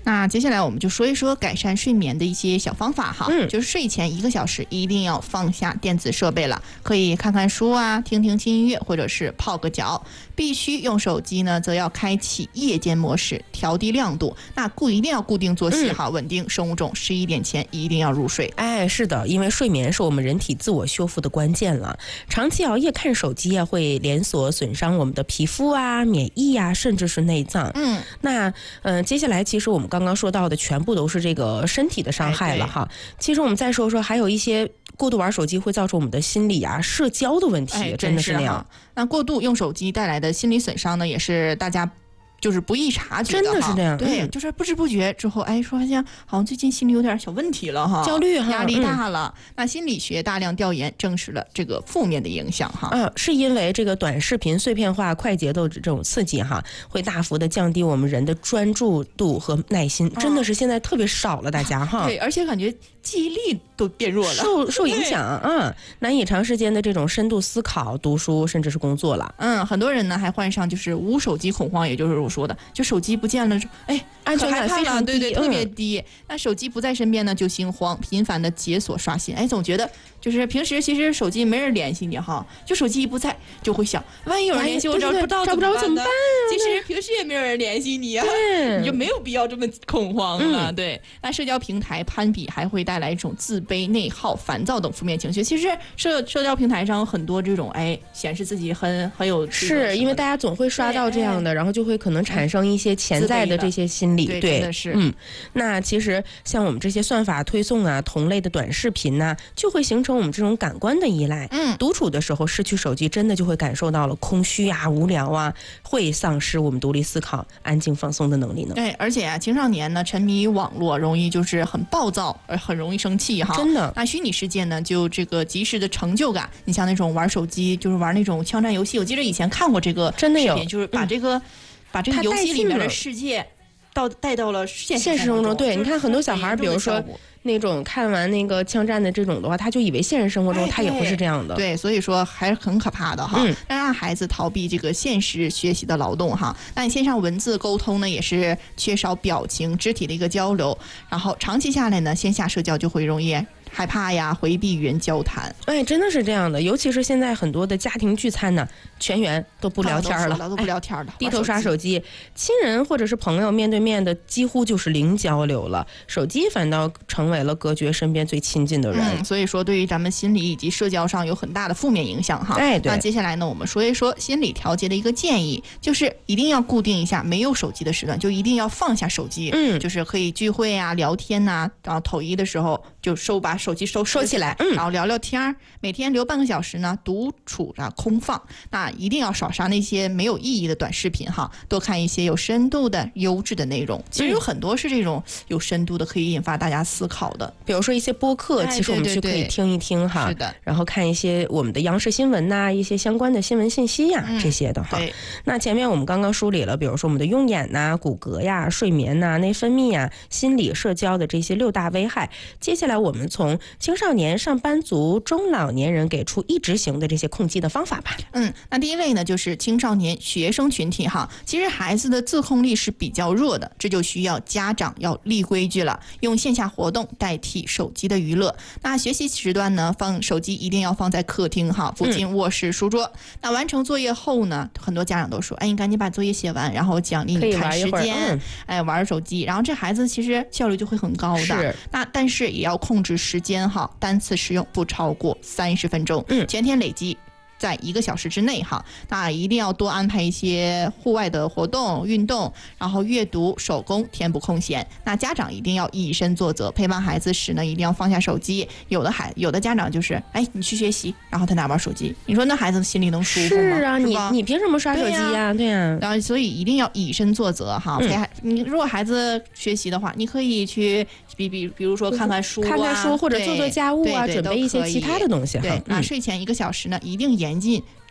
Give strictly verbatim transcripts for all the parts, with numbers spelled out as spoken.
那接下来我们就说一说改善睡眠的一些小方法哈，嗯，就是睡前一个小时一定要放下电子设备了，可以看看书啊，听听轻音乐，或者是泡个脚。必须用手机呢，则要开启夜间模式，调低亮度。那固一定要固定作息哈，稳定生物钟，十一点前一定要入睡。 哎，是的，因为睡眠是我们人体自我修复的关键了。长期熬夜看手机啊，会连锁损伤我们的皮肤啊、免疫啊，甚至是内脏。嗯，那呃，接下来其实我们刚刚说到的全部都是这个身体的伤害了哈。其实我们再说说，还有一些过度玩手机会造成我们的心理啊、社交的问题， 哎、 真的是那样。 那过度用手机带来的心理损伤呢，也是大家就是不易察觉的， 真的是这样。 对、嗯，就是不知不觉之后，哎，说好像好像最近心里有点小问题了哈， 焦虑哈， 压力大了、嗯。那心理学大量调研证实了这个负面的影响哈。 啊，是因为这个短视频碎片化、快节奏这种刺激哈，会大幅的降低我们人的专注度和耐心，真的是现在特别少了，大家哈。 对，而且感觉记忆力都变弱了， 受受影响啊，难以长时间的这种深度思考、读书，甚至是工作了。 嗯，很多人呢还患上就是无手机恐慌，也就是我说的，就手机不见了，哎， 安全感非常低， 对对，特别低、嗯。那手机不在身边呢，就心慌，频繁的解锁刷新，哎，总觉得就是平时其实手机没人联系你哈，就手机一不在就会想，万一有人联系我找不到找不着怎么办啊？ 其实平时也没有人联系你啊，你就没有必要这么恐慌了。嗯、对，那社交平台攀比还会带来一种自卑、内耗、烦躁等负面情绪。其实社社交平台上有很多这种哎显示自己很很有， 是因为大家总会刷到这样的，然后就会可能产生一些潜在的这些心理。 对，真的是。 嗯，那其实像我们这些算法推送啊、同类的短视频呢、啊，就会形成我们这种感官的依赖。嗯，独处的时候失去手机，真的就会感受到了空虚啊、无聊啊，会丧失我们独立思考、安静放松的能力呢。 对，而且啊，青少年呢沉迷于网络，容易就是很暴躁，而很容易生气哈。 真的。 那虚拟世界呢，就这个及时的成就感，你像那种玩手机，就是玩那种枪战游戏，我记得以前看过这个真的有， 就是把这个、嗯、把这个游戏里面的世界到带到了现实生活中。对，你看很多小孩，比如说那种看完那个枪战的这种的话，他就以为现实生活中他也会是这样的。 哎、对, 对，所以说还是很可怕的哈。嗯，让孩子逃避这个现实学习的劳动哈。那你线上文字沟通呢，也是缺少表情、肢体的一个交流，然后长期下来呢，线下社交就会容易害怕呀，回避与人交谈。 哎，真的是这样的，尤其是现在很多的家庭聚餐呢，全员都不聊天了， 都不聊天了、哎， 低头刷手机，亲人或者是朋友面对面的几乎就是零交流了，手机反倒成为了隔绝身边最亲近的人。 嗯，所以说对于咱们心理以及社交上有很大的负面影响哈。 哎，对。 那接下来呢，我们说一说心理调节的一个建议，就是一定要固定一下没有手机的时段，就一定要放下手机。嗯，就是可以聚会啊、聊天呐、啊，然后统一的时候就收把手机收收起来，嗯， 然后聊聊天，每天留半个小时呢，独处啊，空放。那一定要少刷那些没有意义的短视频哈，多看一些有深度的、优质的内容。其实有很多是这种有深度的，可以引发大家思考的， 比如说一些播客，其实我们就可以听一听哈。 是的， 然后看一些我们的央视新闻呐、啊，一些相关的新闻信息呀、啊嗯，这些的哈。 对。 那前面我们刚刚梳理了，比如说我们的用眼呐、骨骼呀、睡眠呐、内分泌呀、心理、社交的这些六大危害。接下来我们从青少年、上班族、中老年人给出一执行的这些控制的方法吧。 嗯，那第一类呢，就是青少年学生群体哈。其实孩子的自控力是比较弱的，这就需要家长要立规矩了，用线下活动代替手机的娱乐。那学习时段呢，放手机一定要放在客厅哈，附近卧室、书桌。嗯、那完成作业后呢，很多家长都说，哎，你赶紧把作业写完，然后奖励你看时间，嗯、哎，玩手机，然后这孩子其实效率就会很高的。 是。 那但是也要控制时间哈，单次使用不超过三十分钟，嗯，全天累积在一个小时之内哈。那一定要多安排一些户外的活动、运动，然后阅读、手工填补空闲。那家长一定要以身作则，陪伴孩子时呢，一定要放下手机。有的孩有的家长就是，哎，你去学习，然后他哪玩手机？你说那孩子心里能舒服吗？ 是啊，你你凭什么刷手机呀？对呀、啊。 然后所以一定要以身作则哈，陪孩、嗯、你如果孩子学习的话，你可以去比比比如说看看书、啊， 看看书或者做做家务啊，准备一些其他的东西哈。 对，那、嗯、睡前一个小时呢，一定严禁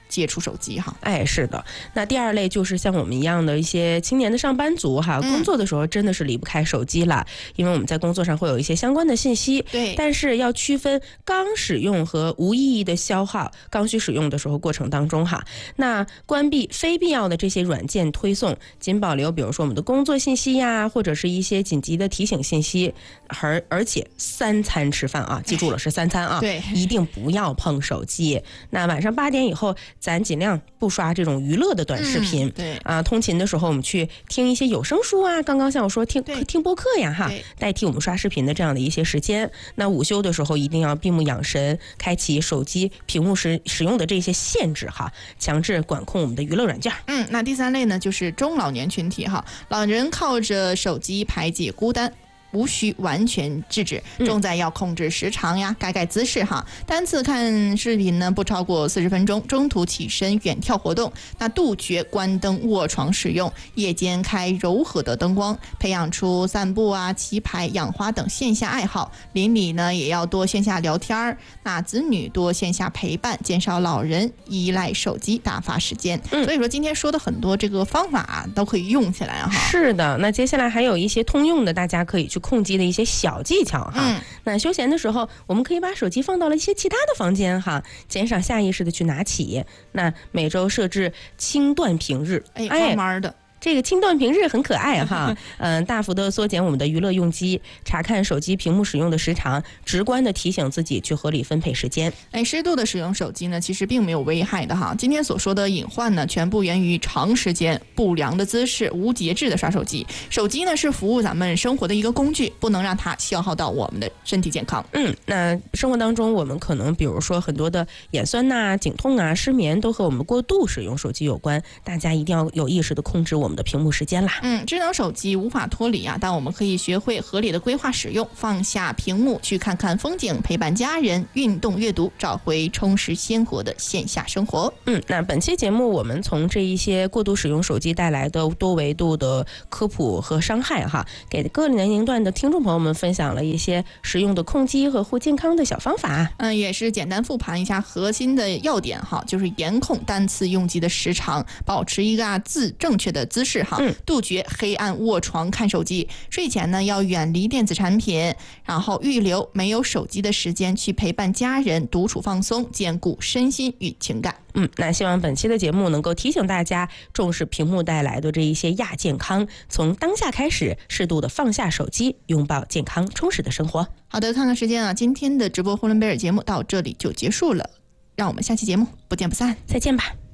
接触手机哈。 哎，是的。那第二类就是像我们一样的一些青年的上班族哈，工作的时候真的是离不开手机了，嗯、因为我们在工作上会有一些相关的信息。 对。 但是要区分刚使用和无意义的消耗，刚需使用的时候过程当中哈，那关闭非必要的这些软件推送，仅保留比如说我们的工作信息呀，或者是一些紧急的提醒信息，而而且三餐吃饭啊，记住了是三餐啊， 对， 一定不要碰手机。那晚上八点以后，咱尽量不刷这种娱乐的短视频。 嗯、对啊，通勤的时候我们去听一些有声书啊，刚刚像我说听听播客呀哈，代替我们刷视频的这样的一些时间。那午休的时候一定要闭目养神，开启手机屏幕时使用的这些限制哈，强制管控我们的娱乐软件。 嗯，那第三类呢，就是中老年群体哈，老人靠着手机排解孤单。无需完全制止，重在要控制时长呀，改改姿势哈。单次看视频呢不超过四十分钟，中途起身远眺活动。那杜绝关灯卧床使用，夜间开柔和的灯光，培养出散步啊、棋牌、养花等线下爱好。邻里呢也要多线下聊天，那子女多线下陪伴，减少老人依赖手机打发时间。嗯、所以说今天说的很多这个方法、啊、都可以用起来哈。 是的，那接下来还有一些通用的，大家可以去控机的一些小技巧哈、嗯。那休闲的时候，我们可以把手机放到了一些其他的房间哈，减少下意识的去拿起。那每周设置轻断屏日， 哎，慢慢的。 这个轻断屏日很可爱哈，嗯，大幅的缩减我们的娱乐用机，查看手机屏幕使用的时长，直观的提醒自己去合理分配时间。 哎，适度的使用手机呢，其实并没有危害的哈。今天所说的隐患呢，全部源于长时间不良的姿势、无节制的刷手机。手机呢是服务咱们生活的一个工具，不能让它消耗到我们的身体健康。 嗯，那生活当中我们可能比如说很多的眼酸呐、啊、颈痛啊、失眠都和我们过度使用手机有关，大家一定要有意识的控制我们的屏幕时间啦。 嗯，智能手机无法脱离啊，但我们可以学会合理的规划使用，放下屏幕去看看风景，陪伴家人，运动阅读，找回充实鲜活的线下生活。 嗯，那本期节目我们从这一些过度使用手机带来的多维度的科普和伤害哈，给各年龄段的听众朋友们分享了一些实用的控机和护健康的小方法。 嗯，也是简单复盘一下核心的要点哈，就是严控单次用机的时长，保持一个啊自正确的姿势哈。嗯，杜绝黑暗卧床看手机，睡前呢要远离电子产品，然后预留没有手机的时间去陪伴家人，独处放松，兼顾身心与情感。 嗯，那希望本期的节目能够提醒大家重视屏幕带来的这一些亚健康，从当下开始适度的放下手机，拥抱健康充实的生活。 好的，看看时间啊，今天的直播呼伦贝尔节目到这里就结束了，让我们下期节目不见不散， 再见吧。